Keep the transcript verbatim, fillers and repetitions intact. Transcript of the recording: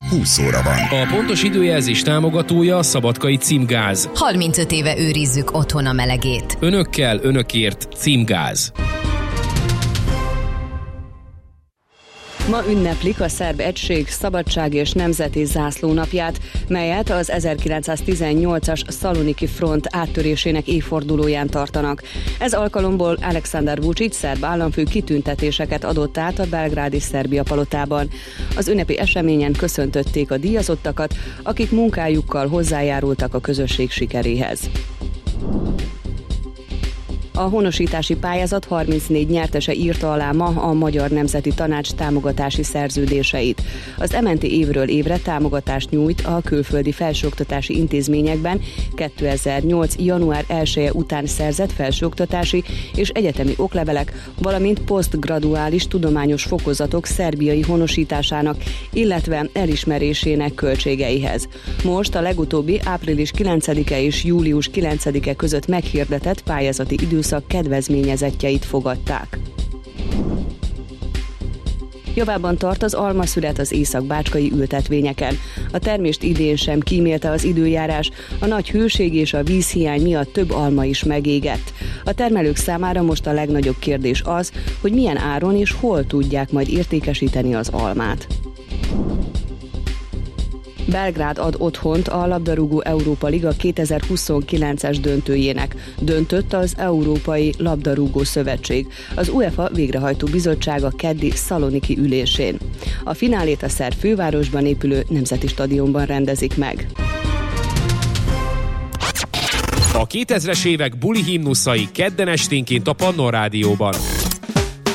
húsz óra van. A pontos időjelzés támogatója a Szabadkai Címgáz. harmincöt éve őrizzük otthon a melegét. Önökkel, önökért Címgáz. Ma ünneplik a Szerb Egység, Szabadság és Nemzeti Zászlónapját, melyet az ezerkilencszáztizennyolcas Szaloniki Front áttörésének évfordulóján tartanak. Ez alkalomból Aleksandar Vučić szerb államfő kitüntetéseket adott át a belgrádi Szerbia palotában. Az ünnepi eseményen köszöntötték a díjazottakat, akik munkájukkal hozzájárultak a közösség sikeréhez. A honosítási pályázat harmincnégy nyertese írta alá ma a Magyar Nemzeti Tanács támogatási szerződéseit. Az em en té évről évre támogatást nyújt a külföldi felsőoktatási intézményekben kétezer-nyolc. január elseje után szerzett felsőoktatási és egyetemi oklevelek, valamint posztgraduális tudományos fokozatok szerbiai honosításának, illetve elismerésének költségeihez. Most a legutóbbi április kilencedike és július kilencedike között meghirdetett pályázati időszak kedvezményezettjeit fogadták. Javában tart az almaszület az észak-bácskai ültetvényeken. A termést idén sem kímélte az időjárás, a nagy hőség és a vízhiány miatt több alma is megégett. A termelők számára most a legnagyobb kérdés az, hogy milyen áron és hol tudják majd értékesíteni az almát. Belgrád ad otthont a labdarúgó Európa Liga kétezer-huszonkilences döntőjének. Döntött az Európai Labdarúgó Szövetség, az UEFA végrehajtó bizottsága keddi szaloniki ülésén. A finálét a szerb fővárosban épülő Nemzeti Stadionban rendezik meg. A kétezres évek buli himnuszai kedden esténként a Pannon Rádióban.